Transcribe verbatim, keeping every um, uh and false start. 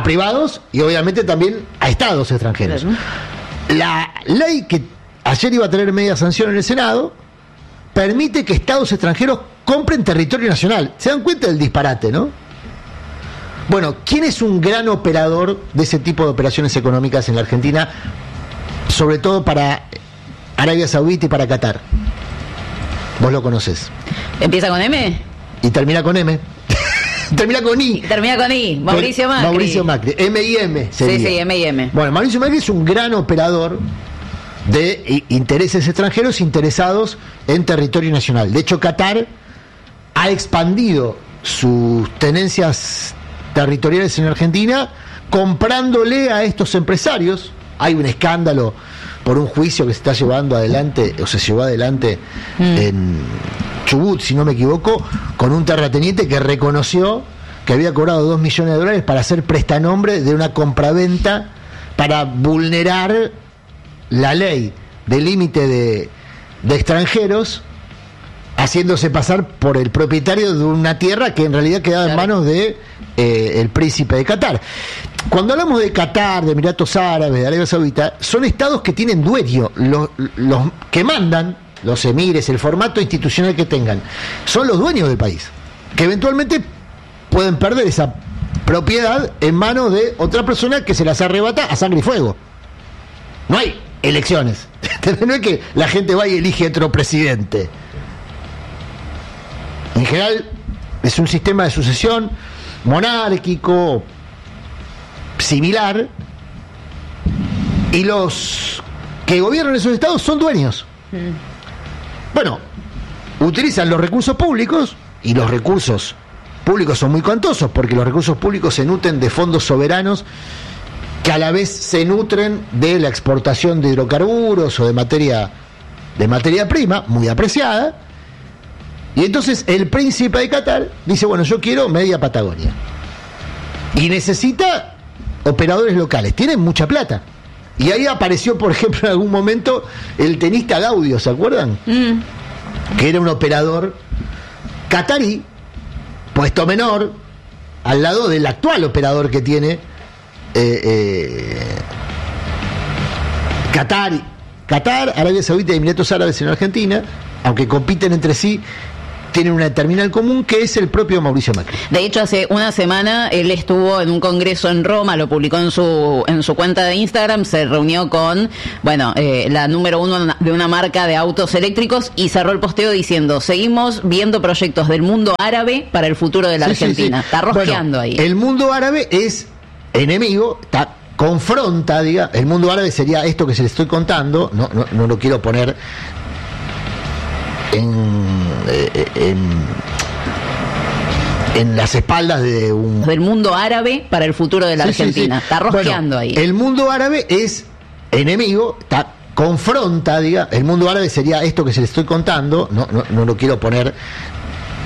privados y obviamente también a estados extranjeros. Claro. La ley que ayer iba a tener media sanción en el Senado permite que estados extranjeros compren territorio nacional. ¿Se dan cuenta del disparate, no? Bueno, ¿quién es un gran operador de ese tipo de operaciones económicas en la Argentina? Sobre todo para Arabia Saudita y para Qatar. Vos lo conocés. ¿Empieza con M? Y termina con M. Termina con I. Termina con I. Mauricio Macri. Mauricio Macri. M y M sería. Sí, sí, M y M. Bueno, Mauricio Macri es un gran operador de intereses extranjeros interesados en territorio nacional. De hecho, Qatar ha expandido sus tenencias territoriales en Argentina comprándole a estos empresarios. Hay un escándalo por un juicio que se está llevando adelante, o se llevó adelante mm. en Chubut, si no me equivoco, con un terrateniente que reconoció que había cobrado dos millones de dólares para hacer prestanombre de una compraventa para vulnerar la ley de límite de, de extranjeros, haciéndose pasar por el propietario de una tierra que en realidad quedaba claro. en manos de eh, el príncipe de Qatar. Cuando hablamos de Qatar, de Emiratos Árabes, de Arabia Saudita, son estados que tienen dueño, los, los que mandan, los emires, el formato institucional que tengan, son los dueños del país, que eventualmente pueden perder esa propiedad en manos de otra persona que se las arrebata a sangre y fuego. No hay elecciones. No es que la gente va y elige otro presidente. En general es un sistema de sucesión monárquico similar, y los que gobiernan esos estados son dueños. Mm. Bueno, utilizan los recursos públicos, y los recursos públicos son muy cuantosos, porque los recursos públicos se nutren de fondos soberanos que a la vez se nutren de la exportación de hidrocarburos o de materia de materia prima muy apreciada. Y entonces el príncipe de Qatar dice, bueno, yo quiero media Patagonia, y necesita operadores locales, tienen mucha plata. Y ahí apareció, por ejemplo, en algún momento el tenista Gaudio, ¿se acuerdan? Mm. Que era un operador catarí, puesto menor, al lado del actual operador que tiene eh, eh, Qatar, Qatar, Arabia Saudita y Emiratos Árabes en Argentina, aunque compiten entre sí, tienen una terminal común que es el propio Mauricio Macri. De hecho, hace una semana él estuvo en un congreso en Roma, lo publicó en su en su cuenta de Instagram, se reunió con, bueno, eh, la número uno de una marca de autos eléctricos y cerró el posteo diciendo, seguimos viendo proyectos del mundo árabe para el futuro de la sí, Argentina. Sí, sí. Está rosqueando bueno, ahí. El mundo árabe es enemigo, está, confronta, diga, el mundo árabe sería esto que se le estoy contando, no, no, no lo quiero poner en En, en las espaldas de un... del mundo árabe para el futuro de la sí, Argentina. Sí, sí. Está rosqueando bueno, ahí. El mundo árabe es enemigo, está, confronta, diga, el mundo árabe sería esto que se le estoy contando, no, no, no lo quiero poner